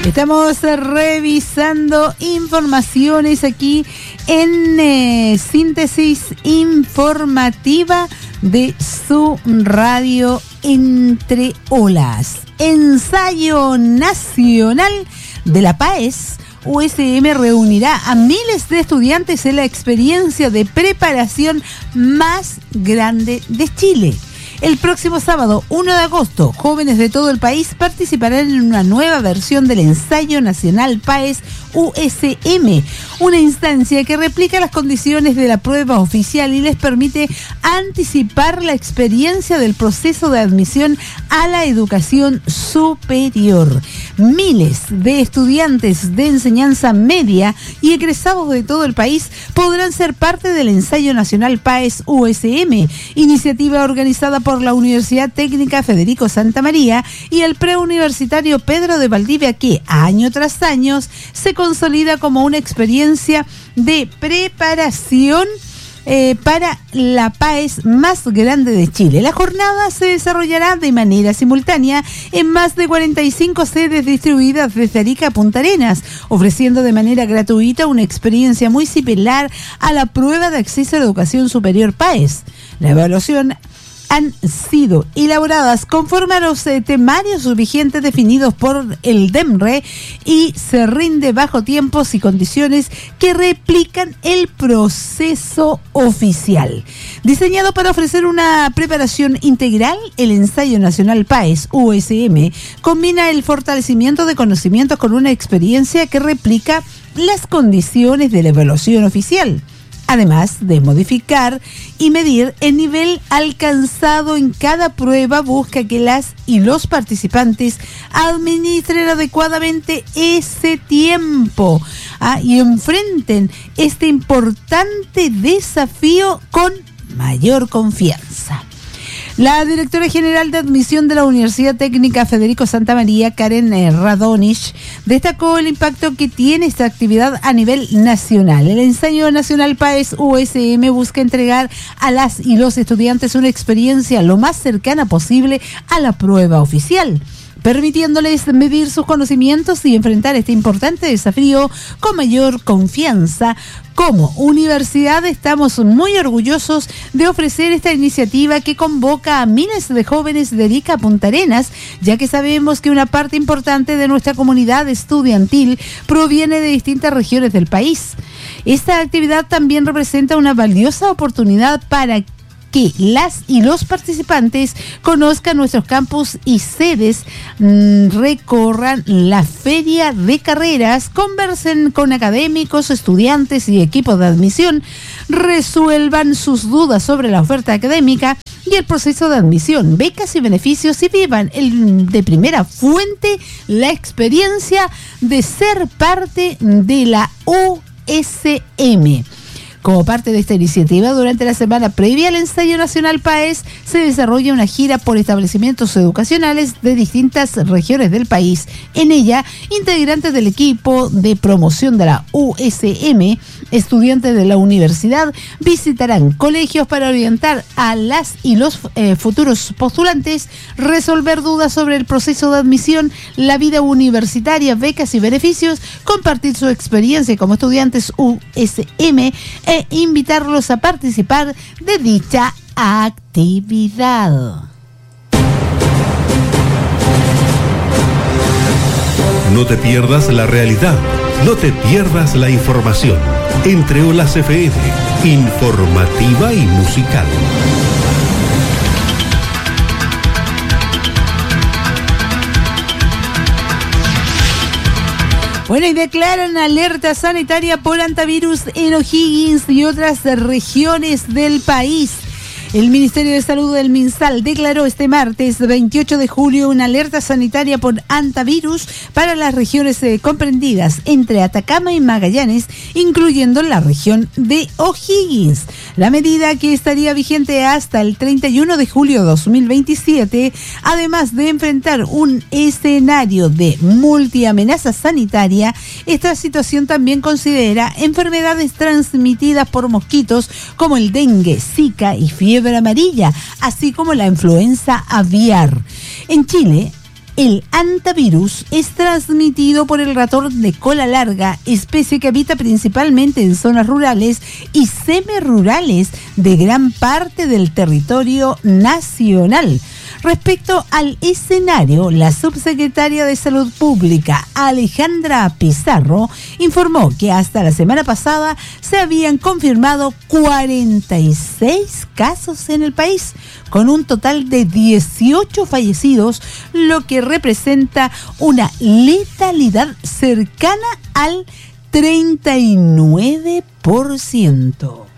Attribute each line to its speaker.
Speaker 1: Estamos revisando informaciones aquí en Síntesis Informativa de su radio Entre Olas. Ensayo Nacional de la PAES USM reunirá a miles de estudiantes en la experiencia de preparación más grande de Chile. El próximo sábado, 1 de agosto, jóvenes de todo el país participarán en una nueva versión del Ensayo Nacional PAES USM, una instancia que replica las condiciones de la prueba oficial y les permite anticipar la experiencia del proceso de admisión a la educación superior. Miles de estudiantes de enseñanza media y egresados de todo el país podrán ser parte del Ensayo Nacional PAES USM, iniciativa organizada por la Universidad Técnica Federico Santa María y el preuniversitario Pedro de Valdivia, que año tras año se consolida como una experiencia de preparación para la PAES más grande de Chile. La jornada se desarrollará de manera simultánea en más de 45 sedes distribuidas desde Arica a Punta Arenas, ofreciendo de manera gratuita una experiencia muy similar a la prueba de acceso a la educación superior PAES. La evaluación han sido elaboradas conforme a los temarios vigentes definidos por el DEMRE y se rinde bajo tiempos y condiciones que replican el proceso oficial. Diseñado para ofrecer una preparación integral, el Ensayo Nacional PAES USM combina el fortalecimiento de conocimientos con una experiencia que replica las condiciones de la evaluación oficial, además de modificar y medir el nivel alcanzado en cada prueba. Busca que las y los participantes administren adecuadamente ese tiempo y enfrenten este importante desafío con mayor confianza. La directora general de admisión de la Universidad Técnica Federico Santa María, Karen Radonich, destacó el impacto que tiene esta actividad a nivel nacional. El Ensayo Nacional PAES USM busca entregar a las y los estudiantes una experiencia lo más cercana posible a la prueba oficial, permitiéndoles medir sus conocimientos y enfrentar este importante desafío con mayor confianza. Como universidad estamos muy orgullosos de ofrecer esta iniciativa que convoca a miles de jóvenes de Arica a Punta Arenas, ya que sabemos que una parte importante de nuestra comunidad estudiantil proviene de distintas regiones del país. Esta actividad también representa una valiosa oportunidad para que las y los participantes conozcan nuestros campus y sedes, recorran la feria de carreras, conversen con académicos, estudiantes y equipos de admisión, resuelvan sus dudas sobre la oferta académica y el proceso de admisión, becas y beneficios, y vivan de primera fuente la experiencia de ser parte de la USM. Como parte de esta iniciativa, durante la semana previa al Ensayo Nacional PAES se desarrolla una gira por establecimientos educacionales de distintas regiones del país. En ella, integrantes del equipo de promoción de la USM, estudiantes de la universidad, visitarán colegios para orientar a las y los futuros postulantes, resolver dudas sobre el proceso de admisión, la vida universitaria, becas y beneficios, compartir su experiencia como estudiantes USM e invitarlos a participar de dicha actividad.
Speaker 2: No te pierdas la realidad, no te pierdas la información. Entre Olas FM, informativa y musical.
Speaker 1: Bueno, y declaran alerta sanitaria por hantavirus en O'Higgins y otras regiones del país. El Ministerio de Salud del MinSal declaró este martes 28 de julio una alerta sanitaria por hantavirus para las regiones comprendidas entre Atacama y Magallanes, incluyendo la región de O'Higgins. La medida, que estaría vigente hasta el 31 de julio de 2027, además de enfrentar un escenario de multiamenaza sanitaria, esta situación también considera enfermedades transmitidas por mosquitos como el dengue, zika y fiebre amarilla, así como la influenza aviar. En Chile, El hantavirus es transmitido por el ratón de cola larga, especie que habita principalmente en zonas rurales y semirurales de gran parte del territorio nacional. Respecto al escenario, la subsecretaria de Salud Pública, Alejandra Pizarro, informó que hasta la semana pasada se habían confirmado 46 casos en el país, con un total de 18 fallecidos, lo que representa una letalidad cercana al 39%.